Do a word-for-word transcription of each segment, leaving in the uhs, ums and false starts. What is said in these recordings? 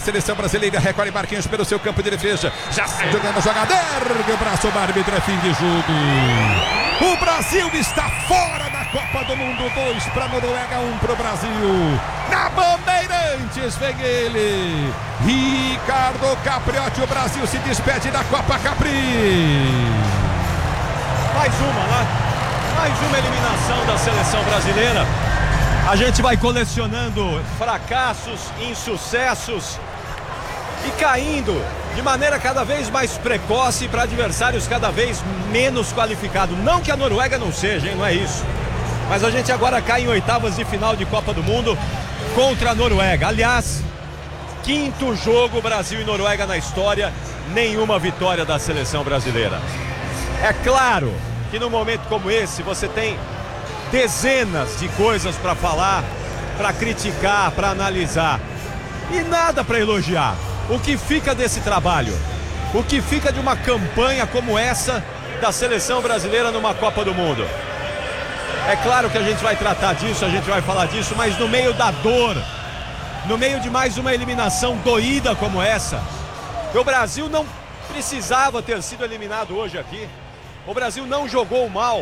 seleção brasileira. Recolhe Marquinhos pelo seu campo de defesa. Já sai jogando a jogada. Ergue o braço, o árbitro, é fim de jogo. O Brasil está fora da Copa do Mundo. Dois para a Noruega, um para o Brasil. Na Bandeirantes vem ele, Ricardo Capriotti. O Brasil se despede da Copa Capri. Mais uma, né? Mais uma eliminação da seleção brasileira. A gente vai colecionando fracassos, insucessos e caindo de maneira cada vez mais precoce para adversários cada vez menos qualificados. Não que a Noruega não seja, hein? Não é isso. Mas a gente agora cai em oitavas de final de Copa do Mundo contra a Noruega. Aliás, quinto jogo Brasil e Noruega na história, nenhuma vitória da seleção brasileira. É claro que num momento como esse você tem dezenas de coisas para falar, para criticar, para analisar e nada para elogiar. O que fica desse trabalho? O que fica de uma campanha como essa da seleção brasileira numa Copa do Mundo? É claro que a gente vai tratar disso, a gente vai falar disso, mas no meio da dor, no meio de mais uma eliminação doída como essa, o Brasil não precisava ter sido eliminado hoje aqui. O Brasil não jogou mal.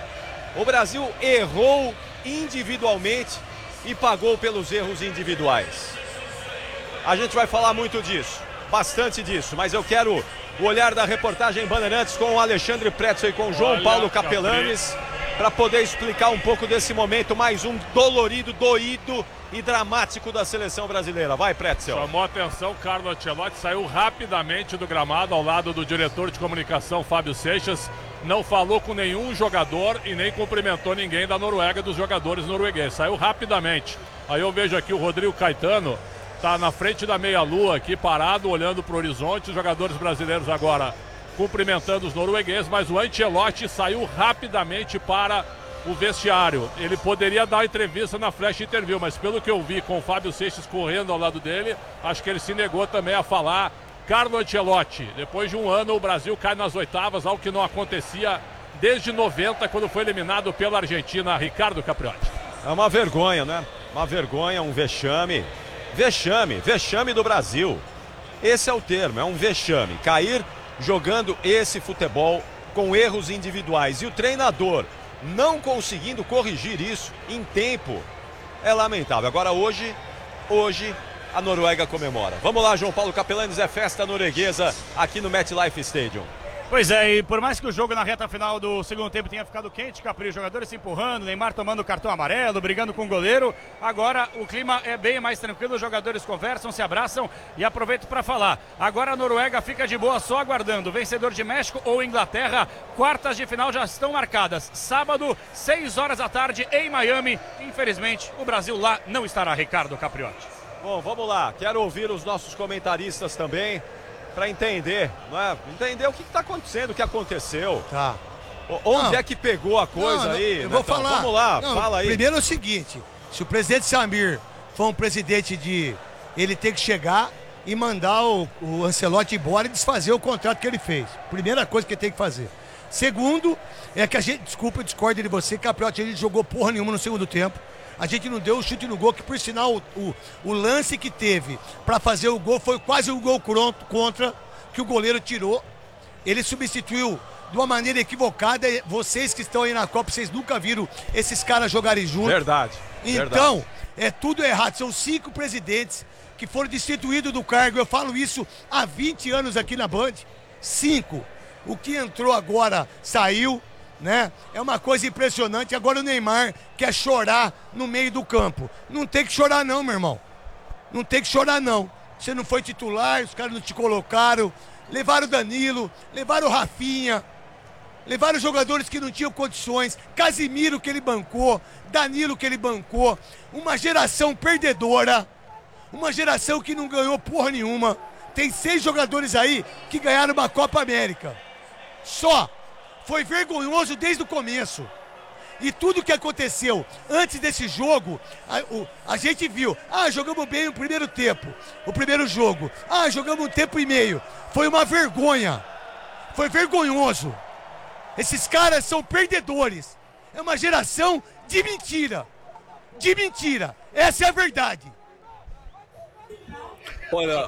O Brasil errou individualmente e pagou pelos erros individuais. A gente vai falar muito disso, bastante disso, mas eu quero o olhar da reportagem Bandeirantes com o Alexandre Pretzel e com o João Olha, Paulo Capelanes para poder explicar um pouco desse momento, mais um dolorido, doído e dramático da seleção brasileira. Vai, Pretzel. Chamou a atenção, Carlo Ancelotti saiu rapidamente do gramado ao lado do diretor de comunicação, Fábio Seixas. Não falou com nenhum jogador e nem cumprimentou ninguém da Noruega, dos jogadores noruegueses. Saiu rapidamente. Aí eu vejo aqui o Rodrigo Caetano, tá na frente da meia-lua aqui, parado, olhando para o horizonte. Os jogadores brasileiros agora cumprimentando os noruegueses, mas o Ancelotti saiu rapidamente para o vestiário. Ele poderia dar entrevista na Flash Interview, mas pelo que eu vi com o Fábio Seixas correndo ao lado dele, acho que ele se negou também a falar. Carlo Ancelotti, depois de um ano o Brasil cai nas oitavas, algo que não acontecia desde noventa, quando foi eliminado pela Argentina. Ricardo Capriotti. É uma vergonha, né? Uma vergonha, um vexame. Vexame, vexame do Brasil. Esse é o termo, é um vexame. Cair jogando esse futebol com erros individuais. E o treinador não conseguindo corrigir isso em tempo é lamentável. Agora hoje, hoje a Noruega comemora. Vamos lá, João Paulo Capelanes, é festa norueguesa aqui no MetLife Stadium. Pois é, e por mais que o jogo na reta final do segundo tempo tenha ficado quente, Capri, os jogadores se empurrando, Neymar tomando cartão amarelo, brigando com o goleiro, agora o clima é bem mais tranquilo, os jogadores conversam, se abraçam e aproveito para falar. Agora a Noruega fica de boa só aguardando, vencedor de México ou Inglaterra, quartas de final já estão marcadas, sábado, seis horas da tarde em Miami. Infelizmente, o Brasil lá não estará, Ricardo Capriotti. Bom, vamos lá, quero ouvir os nossos comentaristas também, para entender, não é? Entender o que está acontecendo, o que aconteceu. Tá. Onde não. é que pegou a coisa não, não, aí? Eu vou Netão? falar. Vamos lá, não, fala aí. Primeiro é o seguinte, se o presidente Samir for um presidente de... Ele tem que chegar e mandar o, o Ancelotti embora e desfazer o contrato que ele fez. Primeira coisa que ele tem que fazer. Segundo, é que a gente, desculpa, eu discordo de você, Capriotti, a gente jogou porra nenhuma no segundo tempo. A gente não deu o chute no gol, que por sinal o, o, o lance que teve para fazer o gol foi quase um gol contra, que o goleiro tirou. Ele substituiu de uma maneira equivocada. Vocês que estão aí na Copa, vocês nunca viram esses caras jogarem juntos. Verdade. Então, verdade. É tudo errado. São cinco presidentes que foram destituídos do cargo. Eu falo isso há vinte anos aqui na Band. Cinco. O que entrou agora saiu, né? É uma coisa impressionante. Agora o Neymar quer chorar no meio do campo. Não tem que chorar não, meu irmão. Não tem que chorar não. Você não foi titular, os caras não te colocaram. Levaram o Danilo, levaram o Rafinha, levaram jogadores que não tinham condições. Casimiro que ele bancou, Danilo que ele bancou. Uma geração perdedora, uma geração que não ganhou porra nenhuma. Tem seis jogadores aí que ganharam uma Copa América. Só. Foi vergonhoso desde o começo. E tudo que aconteceu antes desse jogo, a, o, a gente viu. Ah, jogamos bem o primeiro tempo, o primeiro jogo. Ah, jogamos um tempo e meio. Foi uma vergonha. Foi vergonhoso. Esses caras são perdedores. É uma geração de mentira. De mentira. Essa é a verdade. Olha,